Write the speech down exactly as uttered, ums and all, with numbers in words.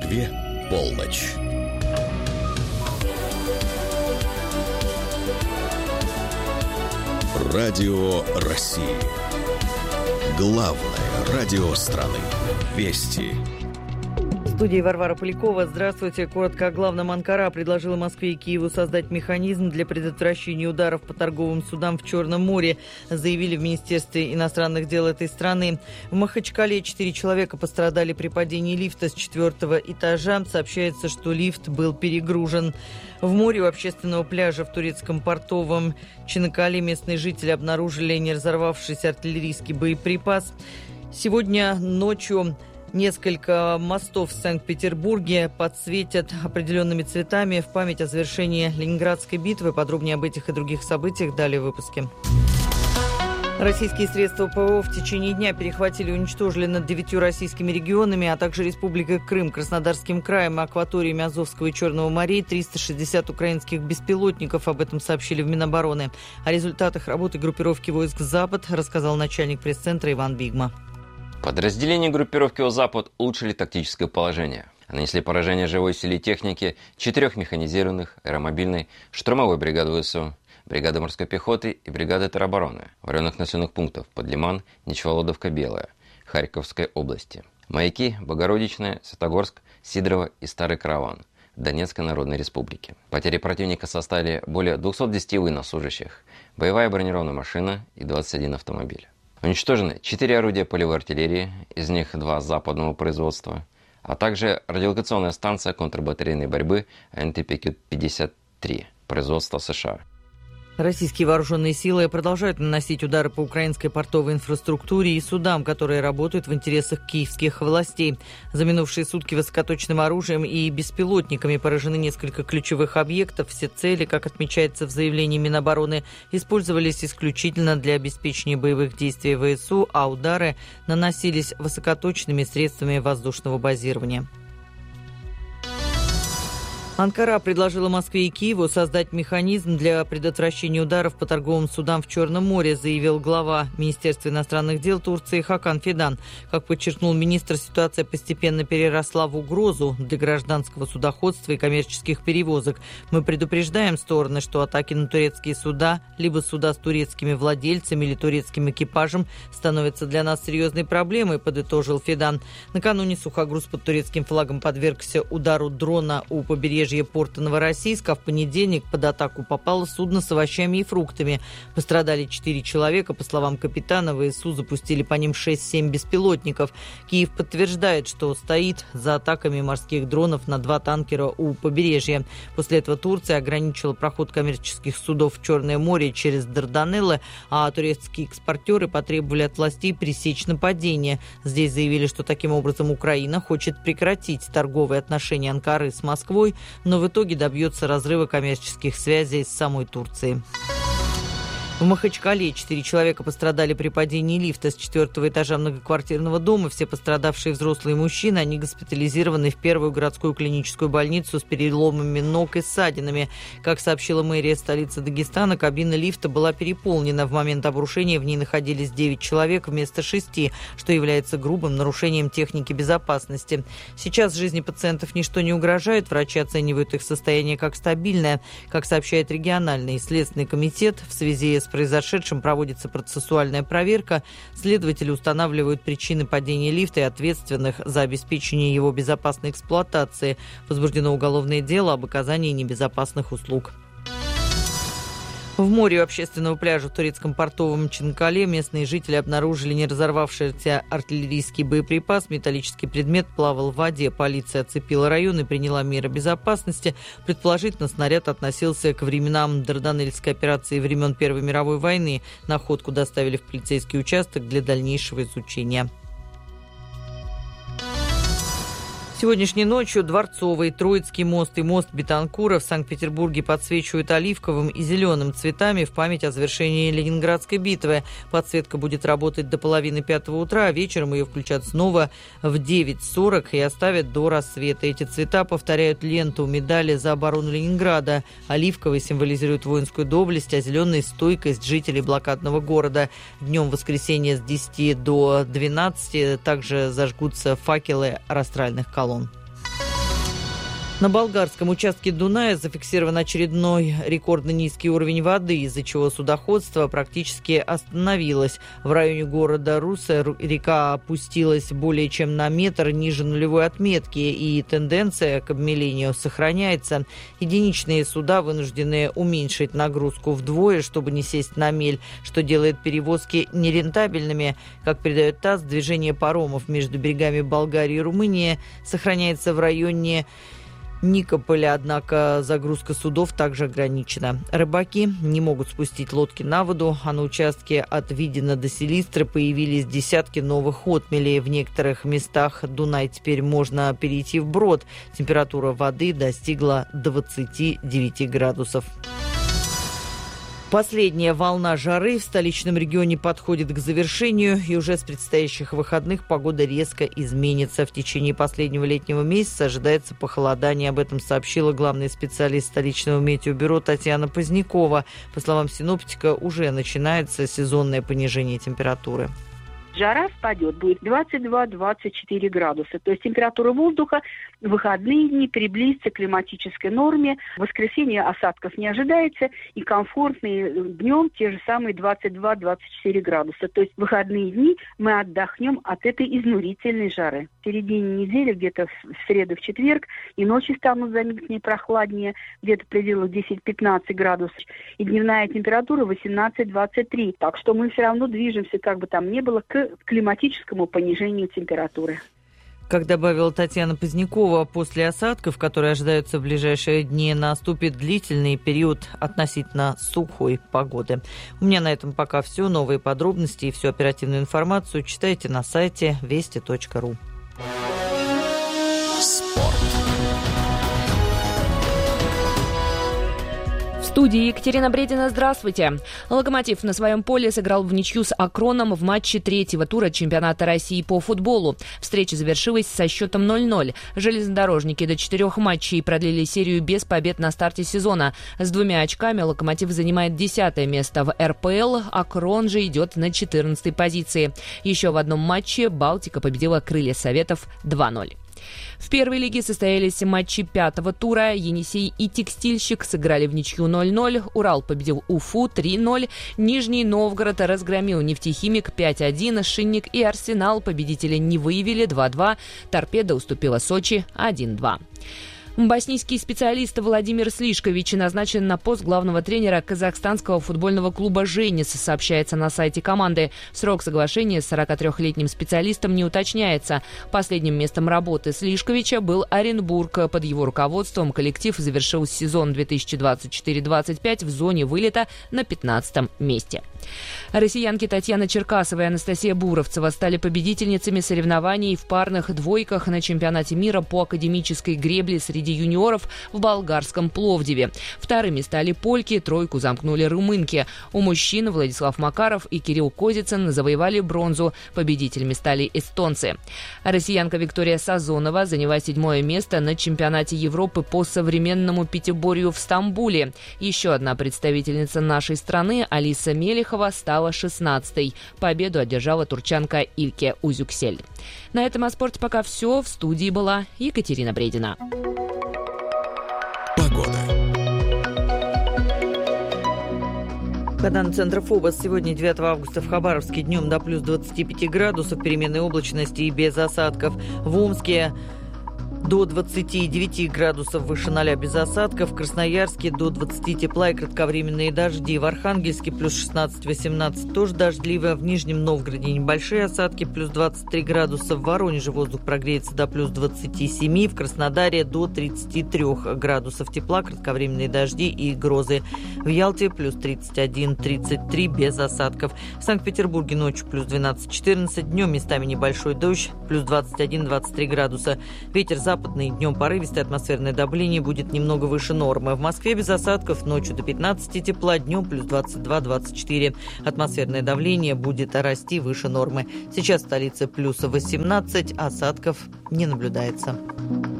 Москве полночь. Радио России. Главное радио страны. Вести. В студии Варвара Полякова. Здравствуйте. Коротко о главном. Анкара предложила Москве и Киеву создать механизм для предотвращения ударов по торговым судам в Черном море, заявили в Министерстве иностранных дел этой страны. В Махачкале четыре человека пострадали при падении лифта с четвертого этажа. Сообщается, что лифт был перегружен. В море у общественного пляжа в турецком портовом Чанаккале местные жители обнаружили не разорвавшийся артиллерийский боеприпас. Сегодня ночью несколько мостов в Санкт-Петербурге подсветят определенными цветами в память о завершении Ленинградской битвы. Подробнее об этих и других событиях далее в выпуске. Российские средства ПВО в течение дня перехватили и уничтожили над девятью российскими регионами, а также Республикой Крым, Краснодарским краем и акваториями Азовского и Черного морей триста шестьдесят украинских беспилотников. Об этом сообщили в Минобороны. О результатах работы группировки войск «Запад» рассказал начальник пресс-центра Иван Бигма. Подразделения группировки «Запад» улучшили тактическое положение. Нанесли поражение живой силе техники четырех механизированных, аэромобильной, штурмовой бригады ВСУ, бригады морской пехоты и бригады теробороны в районах населенных пунктов Подлиман, Нечволодовка, Белая, Харьковской области, Маяки, Богородичная, Святогорск, Сидорово и Старый Караван, Донецкой Народной Республики. Потери противника составили более двухсот десяти военнослужащих, боевая бронированная машина и двадцать один автомобиль. Уничтожены четыре орудия полевой артиллерии, из них два западного производства, а также радиолокационная станция контрбатарейной борьбы эн тэ пэ кью пятьдесят три производства США. Российские вооруженные силы продолжают наносить удары по украинской портовой инфраструктуре и судам, которые работают в интересах киевских властей. За минувшие сутки высокоточным оружием и беспилотниками поражены несколько ключевых объектов. Все цели, как отмечается в заявлении Минобороны, использовались исключительно для обеспечения боевых действий ВСУ, а удары наносились высокоточными средствами воздушного базирования. Анкара предложила Москве и Киеву создать механизм для предотвращения ударов по торговым судам в Черном море, заявил глава Министерства иностранных дел Турции Хакан Фидан. Как подчеркнул министр, ситуация постепенно переросла в угрозу для гражданского судоходства и коммерческих перевозок. Мы предупреждаем стороны, что атаки на турецкие суда, либо суда с турецкими владельцами или турецким экипажем, становятся для нас серьезной проблемой, подытожил Фидан. Накануне сухогруз под турецким флагом подвергся удару дрона у побережья порта Новороссийска. В понедельник под атаку попало судно с овощами и фруктами. Пострадали четыре человека. По словам капитана, ВСУ запустили по ним шесть-семь беспилотников. Киев подтверждает, что стоит за атаками морских дронов на два танкера у побережья. После этого Турция ограничила проход коммерческих судов в Черное море через Дарданеллы, а турецкие экспортеры потребовали от властей пресечь нападение. Здесь заявили, что таким образом Украина хочет прекратить торговые отношения Анкары с Москвой, но в итоге добьется разрыва коммерческих связей с самой Турцией. В Махачкале четыре человека пострадали при падении лифта с четвертого этажа многоквартирного дома. Все пострадавшие взрослые мужчины. Они госпитализированы в первую городскую клиническую больницу с переломами ног и ссадинами. Как сообщила мэрия столицы Дагестана, кабина лифта была переполнена. В момент обрушения в ней находились девять человек вместо шести, что является грубым нарушением техники безопасности. Сейчас жизни пациентов ничто не угрожает. Врачи оценивают их состояние как стабильное. Как сообщает региональный следственный комитет, в связи с произошедшим проводится процессуальная проверка. Следователи устанавливают причины падения лифта и ответственных за обеспечение его безопасной эксплуатации. Возбуждено уголовное дело об оказании небезопасных услуг. В море у общественного пляжа в турецком портовом Чанаккале местные жители обнаружили не разорвавшийся артиллерийский боеприпас. Металлический предмет плавал в воде. Полиция оцепила район и приняла меры безопасности. Предположительно, снаряд относился к временам Дарданельской операции времен Первой мировой войны. Находку доставили в полицейский участок для дальнейшего изучения. Сегодняшней ночью Дворцовый, Троицкий мост и мост Бетанкура в Санкт-Петербурге подсвечивают оливковым и зеленым цветами в память о завершении Ленинградской битвы. Подсветка будет работать до половины пятого утра, а вечером ее включат снова в девять сорок и оставят до рассвета. Эти цвета повторяют ленту медали за оборону Ленинграда. Оливковый символизирует воинскую доблесть, а зеленый – стойкость жителей блокадного города. Днем в воскресенье с десяти до двенадцати также зажгутся факелы растральных колонн. На болгарском участке Дуная зафиксирован очередной рекордно низкий уровень воды, из-за чего судоходство практически остановилось. В районе города Русе река опустилась более чем на метр ниже нулевой отметки, и тенденция к обмелению сохраняется. Единичные суда вынуждены уменьшить нагрузку вдвое, чтобы не сесть на мель, что делает перевозки нерентабельными. Как передает ТАСС, движение паромов между берегами Болгарии и Румынии сохраняется в районе Никополя, однако загрузка судов также ограничена. Рыбаки не могут спустить лодки на воду, а на участке от Видина до Селистры появились десятки новых отмелей. В некоторых местах Дунай теперь можно перейти вброд. Температура воды достигла двадцати девяти градусов. Последняя волна жары в столичном регионе подходит к завершению, и уже с предстоящих выходных погода резко изменится. В течение последнего летнего месяца ожидается похолодание. Об этом сообщила главный специалист столичного метеобюро Татьяна Позднякова. По словам синоптика, уже начинается сезонное понижение температуры. Жара спадет, будет двадцать два - двадцать четыре градуса. То есть температура воздуха в выходные дни приблизится к климатической норме. В воскресенье осадков не ожидается, и комфортные днем те же самые двадцать два - двадцать четыре градуса. То есть в выходные дни мы отдохнем от этой изнурительной жары. В середине недели, где-то в среду, в четверг, и ночи станут заметнее прохладнее, где-то в пределах десять - пятнадцать градусов, и дневная температура восемнадцать - двадцать три. Так что мы все равно движемся, как бы там ни было, к климатическому понижению температуры. Как добавила Татьяна Позднякова, после осадков, которые ожидаются в ближайшие дни, наступит длительный период относительно сухой погоды. У меня на этом пока все. Новые подробности и всю оперативную информацию читайте на сайте вести точка ру. В студии Екатерина Бредина. Здравствуйте. «Локомотив» на своем поле сыграл в ничью с «Акроном» в матче третьего тура чемпионата России по футболу. Встреча завершилась со счетом ноль ноль. Железнодорожники до четырех матчей продлили серию без побед на старте сезона. С двумя очками «Локомотив» занимает десятое место в эр пэ эл, «Акрон» же идет на четырнадцатой позиции. Еще в одном матче «Балтика» победила «Крылья Советов» два ноль. В первой лиге состоялись матчи пятого тура. «Енисей» и «Текстильщик» сыграли в ничью ноль ноль. «Урал» победил «Уфу» три ноль. «Нижний Новгород» разгромил «Нефтехимик» пять один. «Шинник» и «Арсенал» победителя не выявили два два. «Торпедо» уступила «Сочи» один два. Боснийский специалист Владимир Слишкович назначен на пост главного тренера казахстанского футбольного клуба «Женис», сообщается на сайте команды. Срок соглашения с сорокатрёхлетним специалистом не уточняется. Последним местом работы Слишковича был Оренбург. Под его руководством коллектив завершил сезон две тысячи двадцать четыре - двадцать пять в зоне вылета на пятнадцатом месте. Россиянки Татьяна Черкасова и Анастасия Буровцева стали победительницами соревнований в парных двойках на чемпионате мира по академической гребле среди юниоров в болгарском Пловдиве. Вторыми стали польки, тройку замкнули румынки. У мужчин Владислав Макаров и Кирилл Козицын завоевали бронзу. Победителями стали эстонцы. Россиянка Виктория Сазонова заняла седьмое место на чемпионате Европы по современному пятиборью в Стамбуле. Еще одна представительница нашей страны, Алиса Мелехова, стала шестнадцатой. Победу одержала турчанка Ильке Узюксель. На этом о спорте пока все. В студии была Екатерина Бредина. По данным Центра ФОБОС, сегодня, девятого августа, в Хабаровске днем до плюс двадцати пяти градусов, переменной облачности и без осадков. В Омске до двадцати девяти градусов выше ноля без осадков. В Красноярске до двадцати тепла и кратковременные дожди. В Архангельске плюс шестнадцать - восемнадцать тоже дождливо. В Нижнем Новгороде небольшие осадки, плюс двадцать три градуса. В Воронеже воздух прогреется до плюс двадцати семи. В Краснодаре до тридцати трёх градусов тепла, кратковременные дожди и грозы. В Ялте плюс тридцать один - тридцать три без осадков. В Санкт-Петербурге ночью плюс двенадцать - четырнадцать. Днем местами небольшой дождь, плюс двадцать один - двадцать три градуса. Ветер западный, днем порывистое, атмосферное давление будет немного выше нормы. В Москве без осадков, ночью до пятнадцати тепла, днем плюс двадцать два - двадцать четыре. Атмосферное давление будет расти выше нормы. Сейчас в столице плюс восемнадцать, осадков не наблюдается.